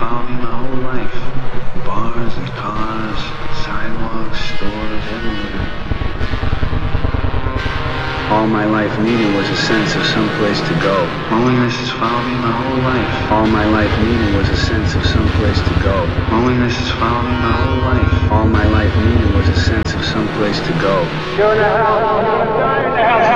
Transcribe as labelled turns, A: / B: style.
A: followed me my whole life. Bars and cars, sidewalks, stores, everywhere. All my life needed was a sense of some place to go. Loneliness has followed me my whole life. All my life needed was a sense of some place to go. Loneliness has followed me my whole life. All my life needed was a sense of some place to go.
B: You're in the house.